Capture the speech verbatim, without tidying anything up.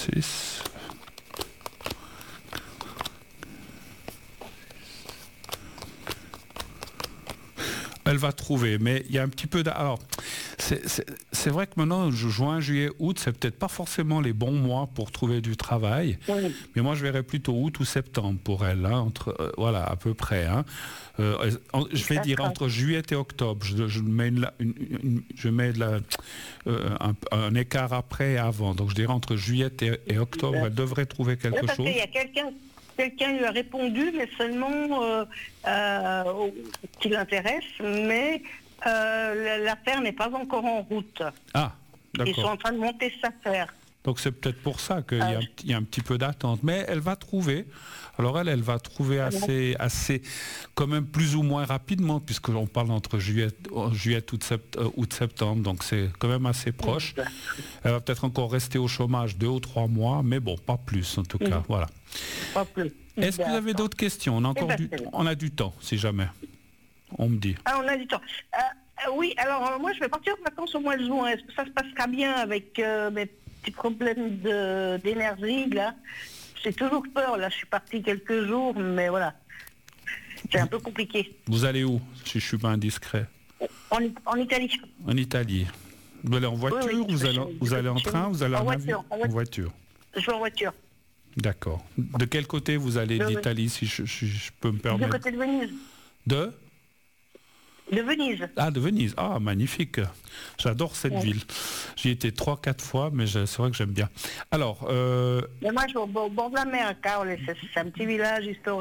six. Elle va trouver, mais il y a un petit peu... d'a- Alors, c'est, c'est, c'est vrai que maintenant, juin, juillet, août, c'est peut-être pas forcément les bons mois pour trouver du travail, Oui. mais moi, je verrais plutôt août ou septembre pour elle, hein, entre, euh, voilà, à peu près. Hein. Euh, en- je vais dire entre juillet et octobre. Je, je mets, une, une, une- je mets de la, euh, un, un écart après et avant. Donc, je dirais entre juillet et, et octobre, elle devrait trouver Oui, quelque parce chose. qu'il y a quelqu'un, quelqu'un lui a répondu, mais seulement euh, euh, qui l'intéresse, mais euh, l'affaire n'est pas encore en route. Ah, Ils sont d'accord. en train de monter cette affaire. Donc c'est peut-être pour ça qu'il y, a Euh, un petit- il y a un petit peu d'attente. Mais elle va trouver. Alors elle, elle va trouver assez, assez, quand même plus ou moins rapidement, puisqu'on parle entre juillet, juillet août, sept- euh, août, septembre, donc c'est quand même assez proche. Elle va peut-être encore rester au chômage deux ou trois mois, mais bon, pas plus en tout cas. Mhm. Voilà. Pas plus. Est-ce que vous avez d'autres questions? On a encore ben, du, c'est bon. on a du temps, si jamais. On me dit. Ah, on a du temps. Euh, euh, oui, alors euh, moi je vais partir en vacances au mois de juin. Est-ce que ça se passera bien avec euh, mes petits problèmes de, d'énergie là? J'ai toujours peur, là je suis partie quelques jours, mais voilà. C'est un peu compliqué. Vous allez où, si je suis pas indiscret? En, en Italie. En Italie. Vous allez en voiture, Oui, oui, vous, je- allez, je- vous allez en je- train, vous allez en en, voiture, avion? en En voiture. voiture. Je vais en voiture. D'accord. De quel côté vous allez De- d'Italie, si je, si je peux me Du permettre? côté de Venise. De De Venise. Ah, de Venise. Ah, magnifique. J'adore cette Ouais. ville. J'y ai été trois, quatre fois, mais je- c'est vrai que j'aime bien. Alors, euh, Mais moi je suis au bord, au bord de la mer, car c'est c'est un petit village historique.